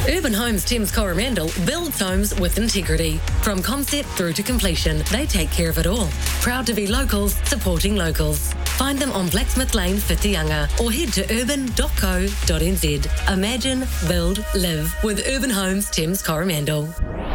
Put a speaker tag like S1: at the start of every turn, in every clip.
S1: Urban Homes Thames Coromandel builds homes with integrity. From concept through to completion, they take care of it all. Proud to be locals, supporting locals. Find them on Blacksmith Lane, Whitianga, or head to urban.co.nz. Imagine, build, live with Urban Homes Thames Coromandel.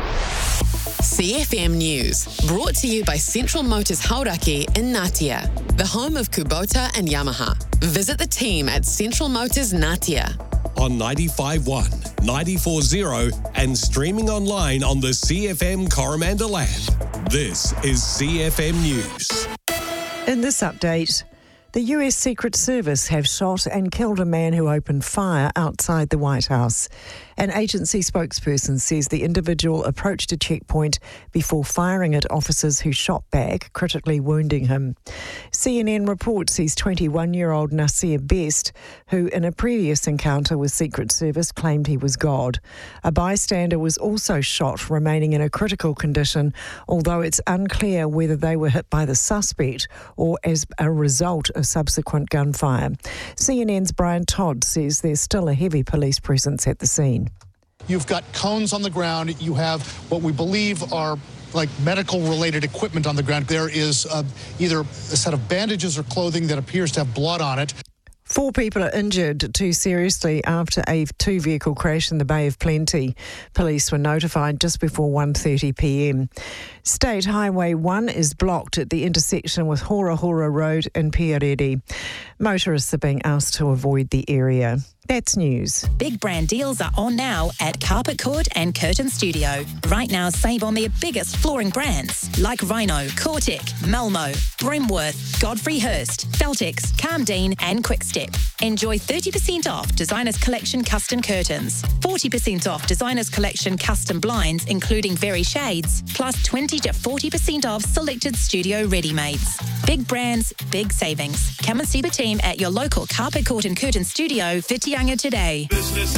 S2: CFM News, brought to you by Central Motors Hauraki in Ngatea, the home of Kubota and Yamaha. Visit the team at Central Motors Ngatea.
S3: On 95.1, 94.0 and streaming online on the CFM Coromandel app. This is CFM News.
S4: In this update, the US Secret Service have shot and killed a man who opened fire outside the White House. An agency spokesperson says the individual approached a checkpoint before firing at officers who shot back, critically wounding him. CNN reports he's 21-year-old Nasir Best, who in a previous encounter with Secret Service claimed he was God. A bystander was also shot, remaining in a critical condition, although it's unclear whether they were hit by the suspect or as a result of subsequent gunfire. CNN's Brian Todd says there's still a heavy police presence at the scene.
S5: You've got cones on the ground. You have what we believe are like medical-related equipment on the ground. There is either a set of bandages or clothing that appears to have blood on it.
S4: 4 people are injured, 2 seriously, after a 2-vehicle crash in the Bay of Plenty. Police were notified just before 1:30 p.m. State Highway 1 is blocked at the intersection with Hora Hora Road in Pierere. Motorists are being asked to avoid the area. That's news.
S6: Big brand deals are on now at Carpet Court and Curtain Studio. Right now, save on their biggest flooring brands like Rhino, Cortec, Malmo, Brimworth, Godfrey Hirst, Feltex, Calmdean and Quickstep. Enjoy 30% off Designers Collection custom curtains, 40% off Designers Collection custom blinds including Very Shades, plus 20 to 40% off selected studio ready-mades. Big brands, big savings. Come and see the team at your local Carpet Court and Curtain Studio, Whitianga today.
S7: Business